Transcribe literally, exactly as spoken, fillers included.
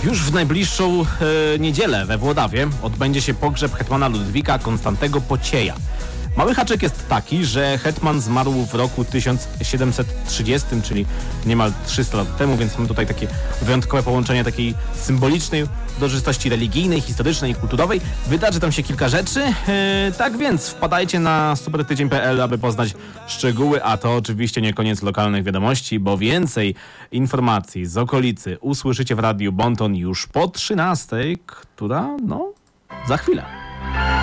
Już w najbliższą e, niedzielę we Włodawie odbędzie się pogrzeb hetmana Ludwika Konstantego Pocieja. Mały haczyk jest taki, że hetman zmarł w roku tysiąc siedemset trzydziestym, czyli niemal trzysta lat temu, więc mamy tutaj takie wyjątkowe połączenie takiej symbolicznej uroczystości religijnej, historycznej i kulturowej. Wydarzy tam się kilka rzeczy, yy, tak więc wpadajcie na supertydzień kropka p l, aby poznać szczegóły, a to oczywiście nie koniec lokalnych wiadomości, bo więcej informacji z okolicy usłyszycie w Radiu Bonton już po trzynastej, która, no, za chwilę.